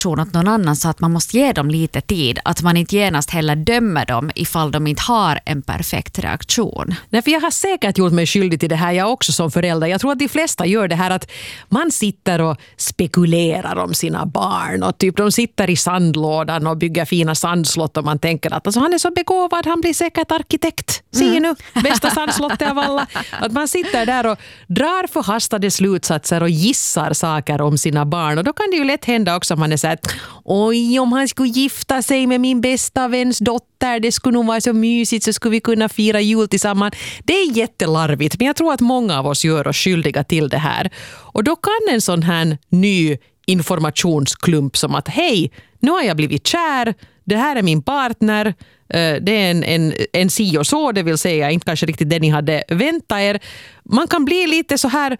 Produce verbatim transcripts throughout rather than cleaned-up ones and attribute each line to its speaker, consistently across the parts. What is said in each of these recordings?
Speaker 1: åt någon annan, så att man måste ge dem lite tid. Att man inte genast heller dömer dem ifall de inte har en perfekt reaktion.
Speaker 2: Nej, för jag har säkert gjort mig skyldig till det här, jag också som förälder. Jag tror att de flesta gör det här att man sitter och spekulerar om sina barn. Och typ de sitter i sandlådan och bygger fina sandslott och man tänker att alltså, han är så begåvad, han blir säkert arkitekt. Se mm. nu, bästa sandslottet av alla. Att man sitter där och drar förhastade slutsatser och gissar saker om sina barn. Och då kan det ju lätt hända också att man är så att oj, om han skulle gifta sig med min bästa väns dotter, det skulle nog vara så mysigt, så skulle vi kunna fira jul tillsammans. Det är jättelarvigt, men jag tror att många av oss gör oss skyldiga till det här. Och då kan en sån här ny informationsklump som att hej, nu har jag blivit kär, det här är min partner, det är en, en, en si och så, det vill säga inte kanske riktigt det ni hade väntat er. Man kan bli lite så här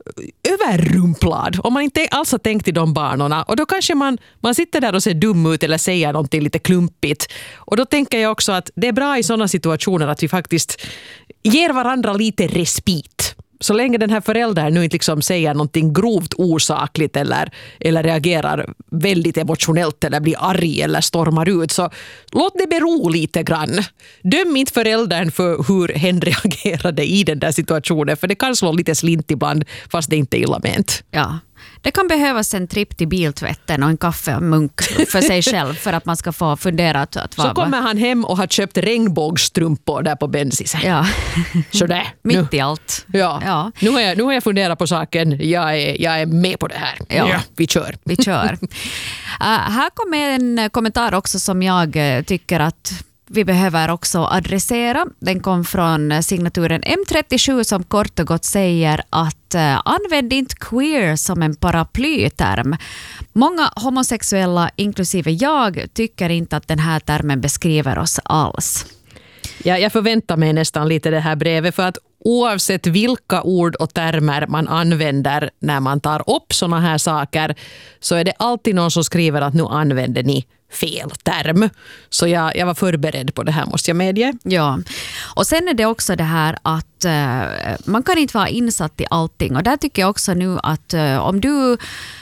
Speaker 2: överrumplad om man inte alls har tänkt i de banorna, och då kanske man, man sitter där och ser dum ut eller säger någonting lite klumpigt, och då tänker jag också att det är bra i sådana situationer att vi faktiskt ger varandra lite respit. Så länge den här föräldern nu inte liksom säger någonting grovt osakligt eller, eller reagerar väldigt emotionellt eller blir arg eller stormar ut, så låt det bero lite grann. Döm inte föräldern för hur hen reagerade i den där situationen, för det kan slå lite slint ibland fast det inte är illa ment.
Speaker 1: Ja. Det kan behövas en tripp till biltvätten och en kaffe och munk för sig själv för att man ska få fundera att, att
Speaker 2: så kommer han hem och har köpt regnbågsstrumpor där på Bensisen.
Speaker 1: Ja.
Speaker 2: Så där.
Speaker 1: Mitt i allt.
Speaker 2: Ja. Ja. Nu, har jag, nu har jag funderat på saken. Jag är, jag är med på det här.
Speaker 1: Ja.
Speaker 2: Ja, vi kör.
Speaker 1: Vi kör. uh, här kommer en kommentar också som jag uh, tycker att vi behöver också adressera. Den kom från signaturen M trettiosju som kort och gott säger att uh, använd inte queer som en paraplyterm. Många homosexuella, inklusive jag, tycker inte att den här termen beskriver oss alls.
Speaker 2: Ja, jag förväntar mig nästan lite det här brevet, för att oavsett vilka ord och termer man använder när man tar upp såna här saker, så är det alltid någon som skriver att nu använder ni fel term. Så jag, jag var förberedd på det här, måste jag medge.
Speaker 1: Ja, och sen är det också det här att uh, man kan inte vara insatt i allting, och där tycker jag också nu att uh, om du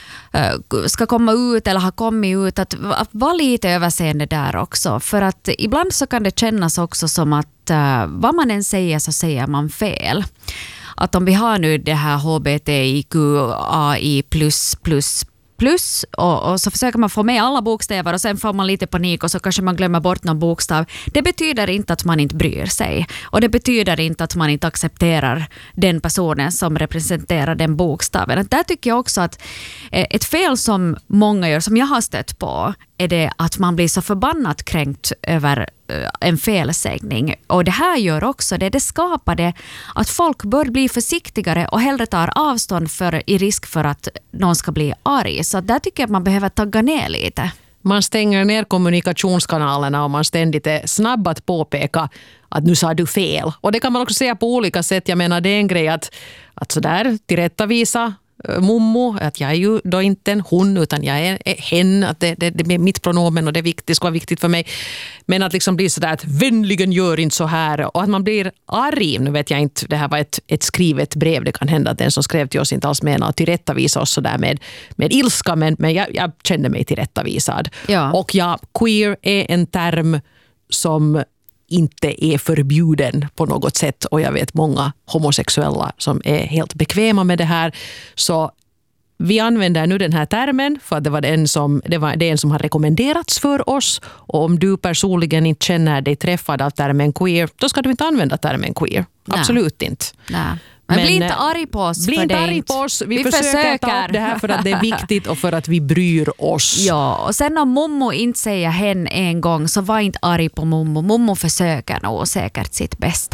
Speaker 1: ska komma ut eller har kommit ut, att, att vara lite överseende där också, för att ibland så kan det kännas också som att uh, vad man än säger så säger man fel. Att om vi har nu det här H B T I Q A I plus plus plus och, och så försöker man få med alla bokstäver och sen får man lite panik och så kanske man glömmer bort någon bokstav. Det betyder inte att man inte bryr sig, och det betyder inte att man inte accepterar den personen som representerar den bokstaven. Där tycker jag också att ett fel som många gör, som jag har stött på, är det att man blir så förbannat kränkt över en felsägning. Och det här gör också det. Det skapar det att folk bör bli försiktigare och hellre tar avstånd för, i risk för att någon ska bli arg. Så där tycker jag att man behöver tagga ner lite.
Speaker 2: Man stänger ner kommunikationskanalerna och man ständigt är snabb att påpeka att nu sa du fel. Och det kan man också säga på olika sätt. Jag menar, det är en grej att, att sådär tillrättavisa mommo, att jag är ju då inte en hon utan jag är hen, att det, det, det är mitt pronomen och det, är viktigt, det ska vara viktigt för mig. Men att liksom bli sådär att vänligen gör inte så här, och att man blir arg. Nu vet jag inte, det här var ett, ett skrivet brev, det kan hända att den som skrev till oss inte alls menar att tillrättavisa oss sådär med, med ilska, men, men jag, jag kände mig tillrättavisad. Ja. Och ja, queer är en term som inte är förbjuden på något sätt, och jag vet många homosexuella som är helt bekväma med det här, så vi använder nu den här termen för att det var den som, det var den som har rekommenderats för oss, och om du personligen inte känner dig träffad av termen queer, då ska du inte använda termen queer. Nej. Absolut inte.
Speaker 1: Nej. Men, Men bli inte arg på oss.
Speaker 2: Bli
Speaker 1: för
Speaker 2: inte
Speaker 1: det
Speaker 2: arg
Speaker 1: inte.
Speaker 2: på oss. Vi,
Speaker 1: vi
Speaker 2: försöker,
Speaker 1: försöker
Speaker 2: ta upp det här för att det är viktigt och för att vi bryr oss.
Speaker 1: Ja, och sen om mommo inte säger hen en gång, så var inte arg på mommo. Mommo försöker nog säkert sitt bästa.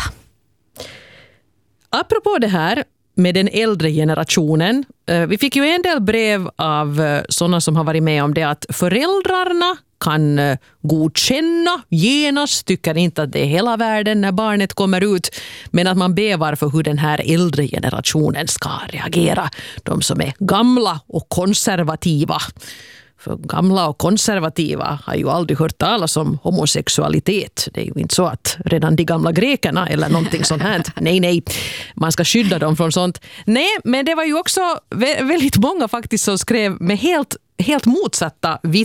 Speaker 2: Apropå det här med den äldre generationen. Vi fick ju en del brev av sådana som har varit med om det, att föräldrarna kan godkänna genast, tycker inte att det är hela världen när barnet kommer ut, men att man bevar för hur den här äldre generationen ska reagera. De som är gamla och konservativa. För gamla och konservativa har ju aldrig hört talas om homosexualitet. Det är ju inte så att redan de gamla grekerna eller någonting sånt här. Nej, nej. Man ska skydda dem från sånt. Nej, men det var ju också väldigt många faktiskt som skrev med helt helt motsatta